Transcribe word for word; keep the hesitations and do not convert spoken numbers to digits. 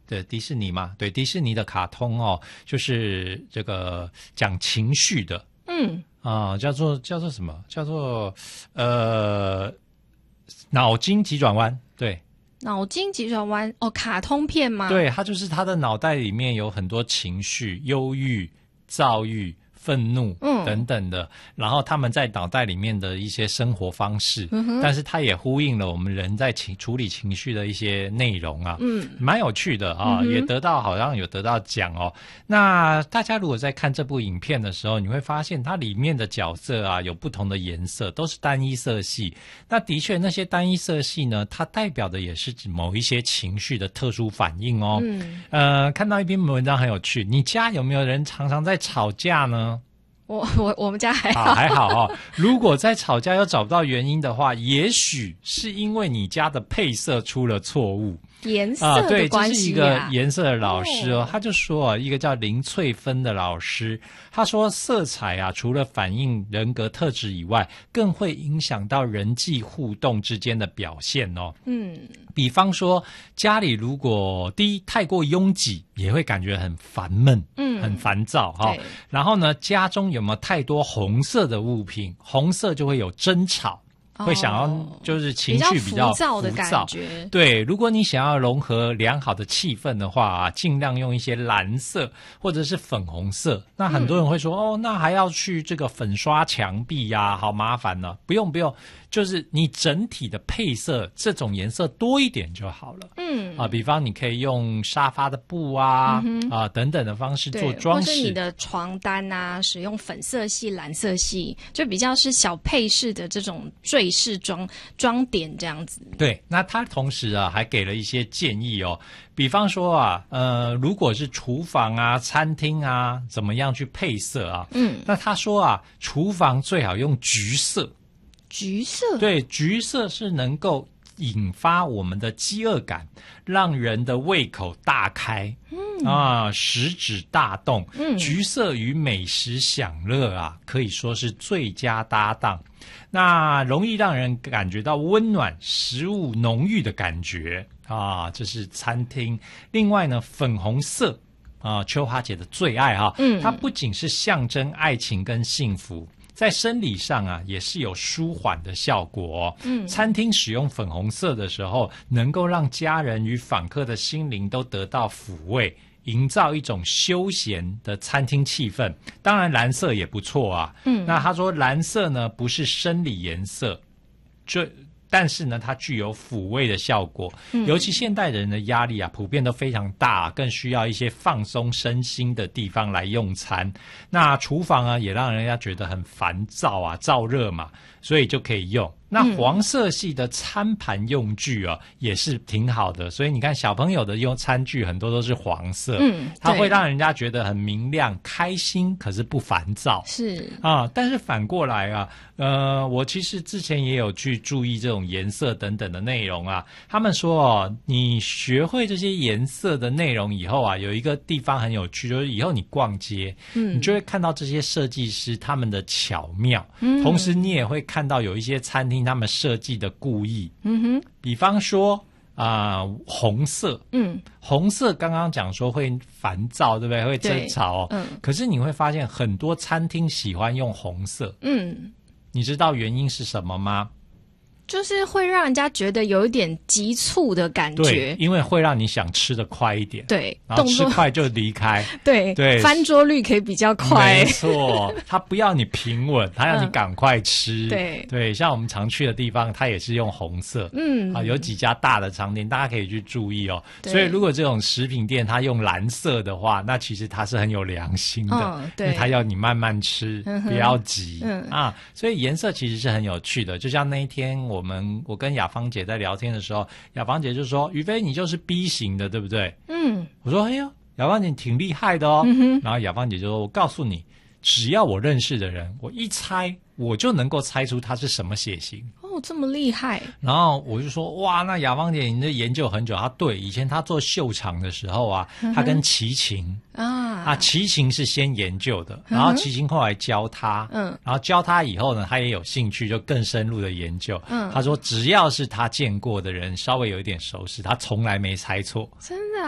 的迪士尼嘛，对，迪士尼的卡通哦，就是这个讲情绪的， 嗯啊、叫做叫做什么？叫做呃脑筋急转弯，对。 脑筋急转弯哦，卡通片吗？ 对，他就是他的脑袋里面有很多情绪，忧郁、躁郁、愤怒嗯等等的，然后他们在脑袋里面的一些生活方式， 嗯但是它也呼应了我们人在情处理情绪的一些内容啊， 嗯， 蛮有趣的啊， 嗯也得到好像有得到奖哦。那大家如果在看这部影片的时候，你会发现它里面的角色啊有不同的颜色，都是单一色系。那的确，那些单一色系呢，它代表的也是指某一些情绪的特殊反应哦。 嗯， 呃，看到一篇文章很有趣，你家有没有人常常在吵架呢？ 我我我们家还好， 啊，还好哦。如果在吵架又找不到原因的话，也许是因为你家的配色出了错误。 颜色啊，对， 的关这是一系啊， 个颜色的老师哦， 哦他就说啊，一个叫林翠芬的老师，他说色彩啊，除了反映人格特质以外，更会影响到人际互动之间的表现哦。 嗯比方说，家里如果第一太过拥挤，也会感觉很烦闷， 嗯很烦躁哈、 对然后呢，家中有没有太多红色的物品？红色就会有争吵。会想要哦就是情绪比较浮躁的浮躁感觉， 对，如果你想要融合良好的气氛的话啊，尽量用一些蓝色或者是粉红色。那很多人会说，哦，那还要去这个粉刷墙壁呀、好麻烦呢。不用不用，就是你整体的配色这种颜色多一点就好了。 嗯啊，比方你可以用沙发的布啊、啊等等的方式做对， 装或是你饰。 的床单啊，使用粉色系、蓝色系，就比较是小配饰的这种坠饰装装点这样子。 对，那他同时啊还给了一些建议哦，比方说啊，呃，如果是厨房啊、餐厅啊，怎么样去配色啊？ 嗯， 那他说啊，厨房最好用橘色， 橘色， 对，橘色是能够引发我们的饥饿感，让人的胃口大开，嗯啊，食指大动。 嗯橘色与美食享乐啊，可以说是最佳搭档。那容易让人感觉到温暖、食物浓郁的感觉啊，这是餐厅。另外呢，粉红色啊，秋花姐的最爱哈、 嗯它不仅是象征爱情跟幸福。在生理上啊，也是有舒缓的效果哦。 嗯餐厅使用粉红色的时候，能够让家人与访客的心灵都得到抚慰，营造一种休闲的餐厅气氛。当然，蓝色也不错啊。 嗯那他说蓝色呢不是生理颜色，这但是呢，它具有抚慰的效果。 嗯尤其现代人的压力啊，普遍都非常大，更需要一些放松身心的地方来用餐。那厨房啊，也让人家觉得很烦躁啊，燥热嘛，所以就可以用。那黄色系的餐盘用具啊，也是挺好的。所以你看，小朋友的用餐具很多都是黄色， 嗯对它会让人家觉得很明亮、开心，可是不烦躁。 是啊，但是反过来啊，呃，我其实之前也有去注意这种颜色等等的内容啊。他们说哦，你学会这些颜色的内容以后啊，有一个地方很有趣，就是以后你逛街， 嗯你就会看到这些设计师他们的巧妙， 嗯同时你也会看到有一些餐厅他们设计的故意， 嗯哼比方说啊、红色， 嗯红色刚刚讲说会烦躁，对不对？会争吵哦。 嗯可是你会发现很多餐厅喜欢用红色， 嗯， 你知道原因是什么吗？ 就是会让人家觉得有一点急促的感对觉，， 因为会让你想吃得快一点， 对， 然后动作吃快就离开。 对对翻桌率可以比较快没，错，他不要你平稳，他要你赶快吃。 嗯对对，像我们常去的地方，它也是用红色。 嗯啊，有几家大的商店，大家可以去注意哦。 对所以，如果这种食品店它用蓝色的话，那其实它是很有良心的， 嗯对因为它要你慢慢吃， 嗯哼不要急、 嗯啊。所以颜色其实是很有趣的。就像那一天我们我跟雅芳姐在聊天的时候，雅芳姐就说：“于飞，你就是 B 型的，对不对嗯？” 我说：“哎呀，雅芳姐挺厉害的哦。 嗯哼然后雅芳姐就说：“我告诉你，只要我认识的人，我一猜我就能够猜出他是什么血型。” 哦，这么厉害， 然后我就说，哇，那雅芳姐，你这研究很久。她对，以前她做秀场的时候啊，她跟齐秦啊啊，齐秦是先研究的，然后齐秦后来教她， 嗯然后教她以后呢，她也有兴趣，就更深入的研究。 嗯她说，只要是她见过的人，稍微有一点熟识，她从来没猜错。 真的